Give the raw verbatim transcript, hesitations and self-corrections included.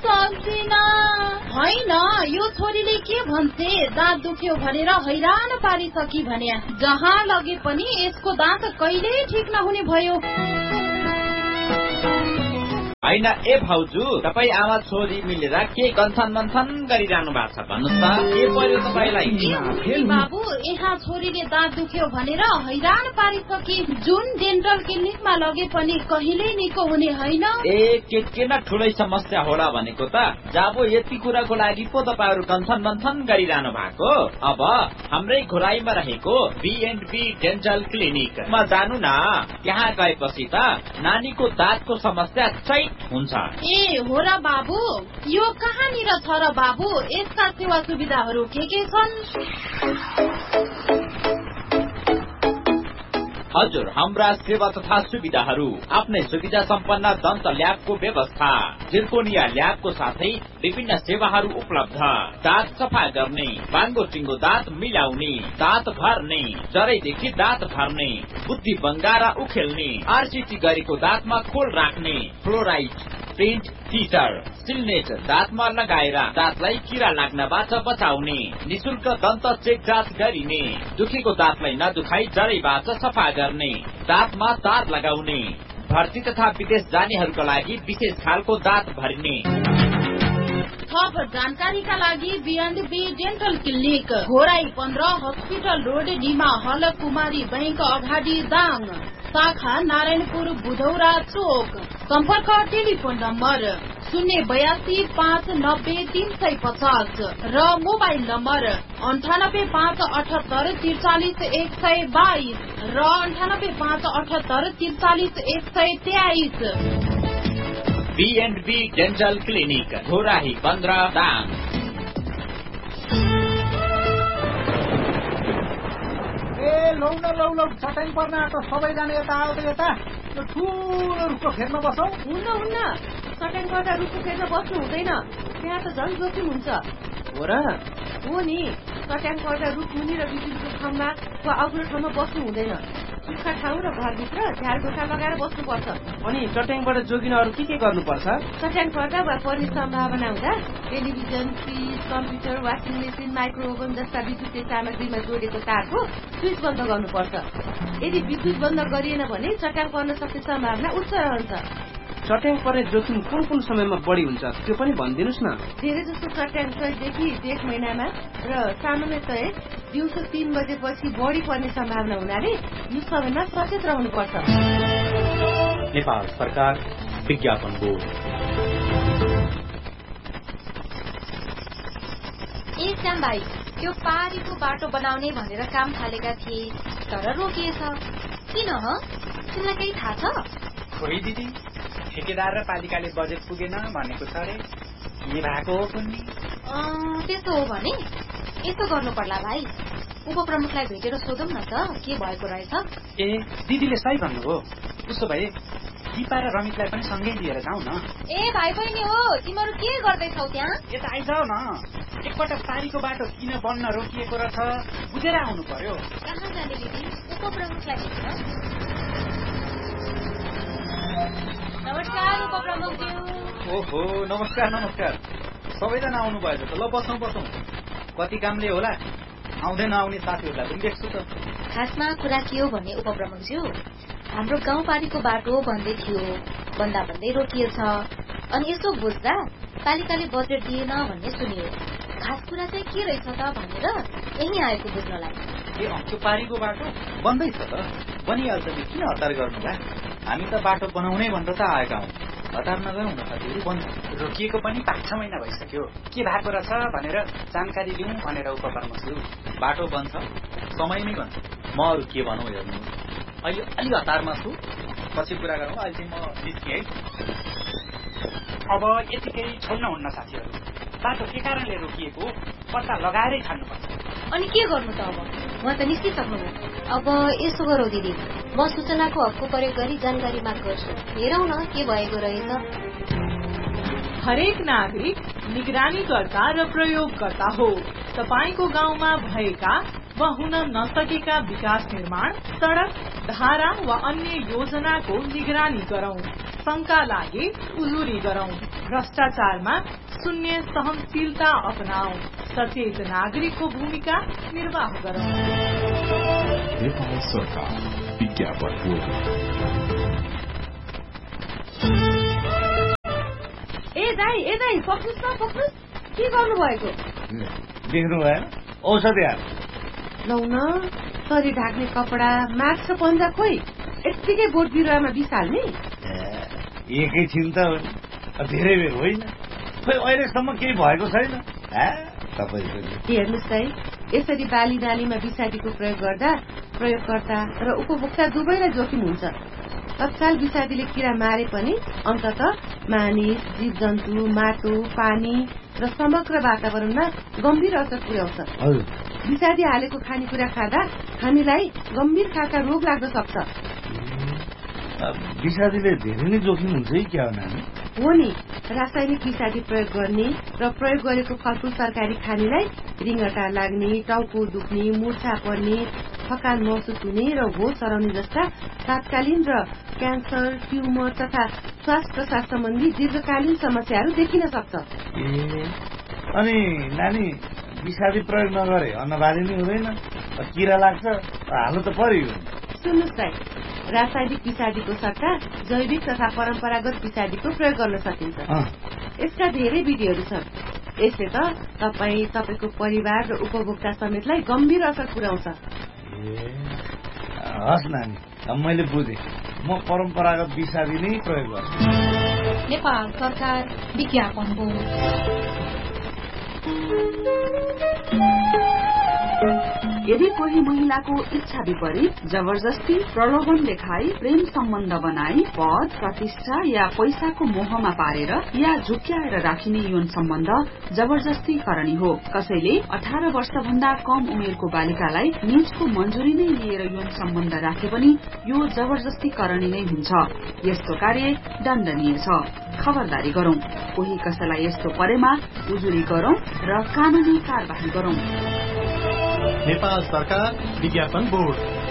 सक्दिन। होइन, यो छोरीले के भन्छे, दाँत दुख्यो भनेर हैरान पारिसकी भने जहाँ लगे पनि यसको दाँत कहिल्यै ठिक नहुने भयो। होइन ए भाउजू, तपाईँ आमा छोरी मिलेर के गन्थन मन्थन गरिरहनु भएको छ भन्नुहोस् त, के पर्यो तपाईँलाई? बाबु, यहाँ छोरीले दाँत दुख्यो भनेर हैरान पारिसके, जुन डेन्टल क्लिनिकमा लगे पनि कहिल्यै निको हुने होइन। ए के के न ठुलै समस्या होला भनेको त। जाबो यति कुराको लागि पो तपाईँहरू गन्थन मन्थन गरिरहनु भएको। अब हाम्रै घोराईमा रहेको बी एन्ड बी डेन्टल क्लिनिकमा जानु न। त्यहाँ गएपछि त नानीको दाँतको समस्या चाहिँ हुन्छ। ए हो र बाबु, यो कहाँनिर छ र बाबु? यसका सेवा सुविधाहरू के के छन्? हजुर, हाम्रा सेवा तथा सुविधाहरू आफ्नै सुविधा सम्पन्न दन्त ल्याबको व्यवस्था, जिर्कोनिया ल्याबको साथै विभिन्न सेवाहरू उपलब्ध। दाँत सफा गर्ने, बाङ्गो टिङ्गो दाँत मिलाउने, दाँत भर्ने, जरैदेखि दाँत भर्ने, बुद्धि बङ्गारा उखेल्ने, आरसिटी गरेको दाँतमा खोल राख्ने, फ्लोराइड, प्रिन्ट, टिचर, सिलनेट दाँतमा लगाएर दाँतलाई किरा लाग्नबाट बचाउने, निशुल्क दन्त चेक जाँच गरिने, दुखेको दाँतलाई नदुखाई जरैबाट सफा गर्ने, दाँतमा तार लगाउने, भर्ती तथा विदेश जानेहरूका लागि विशेष खालको दाँत भरिने। थप जानकारीका लागि beyond be dental clinic, Ghorahi पन्ध्र, हस्पिटल रोड, डिमा हल, कुमारी बैंक अगाडि दाङ, शाखा नारायणपुर बुधौरा चोक। सम्पर्क टेलिफोन नम्बर शून्य बयासी पाँच नब्बे तीन सय पचास र मोबाइल नम्बर अन्ठानब्बे पाँच अठहत्तर त्रिचालिस एक सय बाइस र अन्ठानब्बे पाँच अठहत्तर त्रिचालिस एक सय तेइस। Be and be dental clinic, Ghorahi पन्ध्र, दाङ। ए लौ न लौ लौ, चटाइ पर्न आँटो, सबैजना यता आउँदै यता यो ठुलो रुखको फेदमा बसौँ। हुन्न हुन्न, चट्याङ पर्दा रुखको फेदमा बस्नु हुँदैन, त्यहाँ त झन् जोखिम हुन्छ। हो र? हो नि, चट्याङ पर्दा रुख मुनि र बिजुलीको खम्बा वा अग्लो ठाउँमा बस्नु हुँदैन। सुक्खा ठाउँ र घरभित्र झार ढोका लगाएर बस्नुपर्छ। अनि चट्याङबाट जोगिन अरू के के गर्नुपर्छ? चट्याङ पर्दा वा पर्ने सम्भावना हुँदा television, fridge, computer, washing machine, माइक्रोओभन जस्ता विद्युतीय सामग्रीमा जोडेको तारको स्विच बन्द गर्नुपर्छ। यदि विद्युत बन्द गरिएन भने चट्याङ पर्न सक्ने सम्भावना उच्च रहन्छ। चट्याङ पर्ने जोखिम कुन कुन समयमा बढी हुन्छ त्यो पनि भनिदिनुहोस् न। धेरै जस्तो चट्याङ चैतदेखि जेठ महिनामा र सामान्यतया दिउँसो तीन बजेपछि बढी पर्ने सम्भावना हुनाले यो समयमा सचेत रहनुपर्छ। नेपाल सरकार विज्ञापन बोर्ड। ए श्याम भाइ, त्यो पारीको बाटो बनाउने भनेर काम थालेका थिए तर रोकिएछ, किन ह? तिमीलाई केही थाहा छ? खोइ दिदी, ठेकेदार र पालिकाले बजेट पुगेन भनेको छ अरे, के भएको हो कुन्नी? त्यसो हो भने यसो गर्नु पर्ला भाइ, उपप्रमुखलाई भेटेर सोधौँ न त के भएको रहेछ। ए दिदीले सही भन्नुभयो। उसो भए दिपा र रमितलाई पनि सँगै लिएर जाउँ न। ए भाइ बहिनी हो, तिमीहरू के गर्दैछौ त्यहाँ? यता आइजाऊ न, एकपटक पारीको बाटो किन बन्न रोकिएको रहेछ बुझेर आउनु पर्यो। कहाँ जाने दिदी? उपप्रमुखलाई भेट्न। नमस्कार उपप्रमुखज्यू। ओहो, नमस्कार नमस्कार, सबैजना आउनु भएछ त। ल बसौँ बसौँ, कति कामले होला आउँदै नआउने साथीहरूलाई पनि देख्छु त। खासमा कुरा के हो भने उपप्रमुखज्यू, हाम्रो गाउँपारीको बाटो भन्दै थियो, भन्दा भन्दै रोकिएछ। अनि यसो बुझ्दा पालिकाले बजेट दिएन भन्ने सुनियो। खास कुरा चाहिँ के रहेछ त भनेर यही आएको बुझ्नलाई। ए त्यो पारीको बाटो बन्दैछ त, बनिहाल्छ नि, किन हतार गर्नुला? हामी त बाटो बनाउनै भनेर त आएका हौँ, हतार नगरौँ न साथीहरू, बन्छ। रोकिएको पनि पाँच छ महिना भइसक्यो, के भएको रहेछ भनेर जानकारी लिउँ भनेर उपप्रमुखज्यू। बाटो बन्छ, समयमै बन्छ। म अरू के भनौँ हेर्नु, अहिले अलि हतारमा छु, पछि कुरा गरौँ। अहिले चाहिँ म निस्केँ है। अब यतिकै छोड्न हुन्न साथीहरू, बाटो के कारणले रोकिएको पत्ता लगाएरै छाड्नुपर्छ। अनि के गर्नु त अब? म त निस्किसक्नुभयो। अब यसो गरौँ दिदी, म सूचनाको हकको प्रयोग गरी जानकारी माग गर्छु, हेरौँ न के भएको रहेछ। हरेक नागरिक निगरानीकर्ता र प्रयोगकर्ता हो। तपाईको गाउँमा भएका वा हुन नसकेका विकास निर्माण, सडक, धारा वा अन्य योजनाको निगरानी गरौं। शंका लागे उजुरी गरौं, भ्रष्टाचारमा शून्य सहनशीलता अपनाऊ, सचेत नागरिकको भूमिका निर्वाह गरौं। नेपाल सरकार विज्ञापन ए दाई ए दाई पक्नुस् न पक्नुस्, के गर्नु भएको? देख्नु भएन औषधि हाल लौ न, शरीर ढाक्ने कपडा, मास्क र पन्जा खोइ यत्तिकै बोट बिरुवामा बिसाल्ने? एकैछिन त धेरै बेर होइन, खोइ अहिलेसम्म केही भएको छैन। हेर्नुहोस् है, यसरी बाली नालीमा विषादीको प्रयोग गर्दा प्रयोगकर्ता र उपभोक्ता दुवैलाई जोखिम हुन्छ। तत्काल विषादीले किरा मारे पनि अन्तत मानिस, जीव जन्तु, माटो, पानी र समग्र वातावरणमा गम्भीर असर पुर्याउँछ। विषादी हालेको खानेकुरा खाँदा हामीलाई गम्भीर खालका रोग लाग्न सक्छ। विषादीले धेरै नै जोखिम हुन्छ है क्या हो नानी? हो नि, रासायनिक विषादी प्रयोग गर्ने र प्रयोग गरेको फलफुल तरकारी खानेलाई रिङ्गटा लाग्ने, टाउको दुख्ने, मूर्छा पर्ने, थकान महसुस हुने र होस हराउने जस्ता तात्कालीन र क्यान्सर, ट्युमर तथा श्वास प्रश्वास सम्बन्धी दीर्घकालीन समस्याहरू देखिन सक्छ। अनि नानी, विषादी प्रयोग नगरे अन्नबाली नै हुँदैन, किरा लाग्छ, हाल्नु त पर्यो। सुन्नुहोस् है, रासायनिक विषादीको सट्टा जैविक तथा परम्परागत विषादीको प्रयोग गर्न सकिन्छ। यसका धेरै विधिहरू छन्। यसले त तपाईँ, तपाईँको परिवार र उपभोक्ता समेतलाई गम्भीर असर पुर्याउँछ। हस् नानी, मैले बुझेँ, म परम्परागत विषादी नै प्रयोग गर्छु। नेपाल सरकार विज्ञापन बोर्ड। यदि कोही महिलाको इच्छा विपरीत जबरजस्ती, प्रलोभन देखाई, प्रेम सम्बन्ध बनाई, पद, प्रतिष्ठा या पैसाको मोहमा पारेर या झुक्क्याएर राखिने यौन सम्बन्ध जबरजस्ती करणी हो। कसैले अठार वर्ष भन्दा कम उमेरको बालिकालाई निजको मञ्जुरी नै लिएर यौन सम्बन्ध राखे पनि यो जबरजस्ती करणी नै हुन्छ। यस्तो कार्य दण्डनीय छ। खबरदारी गरौं, कोही कसैलाई यस्तो परेमा उजुरी गरौं र कानूनी कार्यवाही गरौं। नेपाल सरकार विज्ञापन बोर्ड।